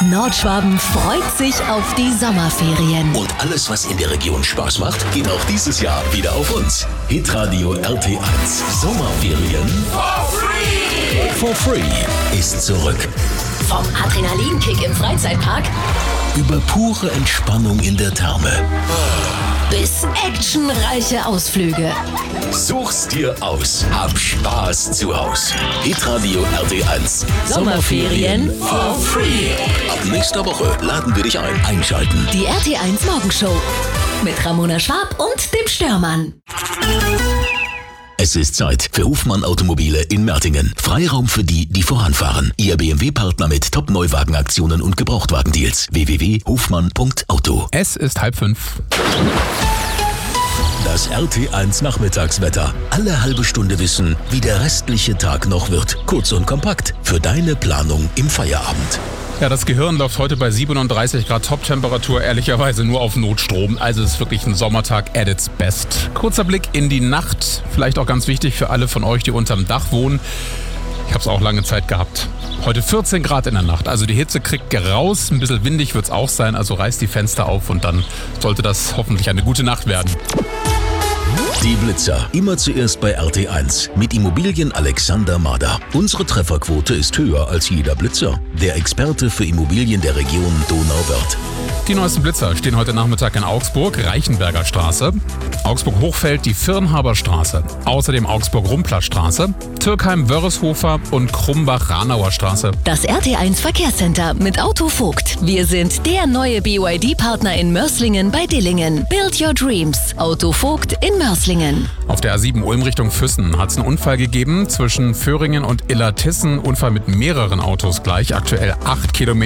Nordschwaben freut sich auf die Sommerferien. Und alles, was in der Region Spaß macht, geht auch dieses Jahr wieder auf uns. Hitradio RT1 Sommerferien for free ist zurück. Vom Adrenalinkick im Freizeitpark Über pure Entspannung in der Therme. bis actionreiche Ausflüge. Such's dir aus. Hab Spaß zu Haus. Hitradio RT1 Sommerferien for free. Ab nächster Woche laden wir dich ein. Einschalten. Die RT1 Morgenshow mit Ramona Schwab und dem Störmann. Es ist Zeit für Hofmann Automobile in Mertingen. Freiraum für die, die voranfahren. Ihr BMW-Partner mit Top-Neuwagenaktionen und Gebrauchtwagendeals. www.hofmann.auto. Es ist 4:30. Das RT1 Nachmittagswetter. Alle halbe Stunde wissen, wie der restliche Tag noch wird. Kurz und kompakt für deine Planung im Feierabend. Ja, das Gehirn läuft heute bei 37 Grad Top-Temperatur ehrlicherweise nur auf Notstrom. Also es ist wirklich ein Sommertag at its best. Kurzer Blick in die Nacht. Vielleicht auch ganz wichtig für alle von euch, die unterm Dach wohnen. Ich habe es auch lange Zeit gehabt. Heute 14 Grad in der Nacht. Also die Hitze kriegt raus. Ein bisschen windig wird es auch sein. Also reißt die Fenster auf und dann sollte das hoffentlich eine gute Nacht werden. Die Blitzer. Immer zuerst bei RT1 mit Immobilien Alexander Mader. Unsere Trefferquote ist höher als jeder Blitzer. Der Experte für Immobilien der Region Donauwörth. Die neuesten Blitzer stehen heute Nachmittag in Augsburg, Reichenberger Straße, Augsburg-Hochfeld, die Firnhaber Straße, außerdem Augsburg-Rumpler Straße, Türkheim-Wörreshofer und Krumbach-Ranauer Straße. Das RT1 Verkehrscenter mit Autovogt. Wir sind der neue BYD-Partner in Mörslingen bei Dillingen. Build your dreams. Autovogt in Mörslingen. Auf der A7 Ulm Richtung Füssen hat es einen Unfall gegeben zwischen Föhringen und Illertissen. Unfall mit mehreren Autos gleich, aktuell 8 Kilometer.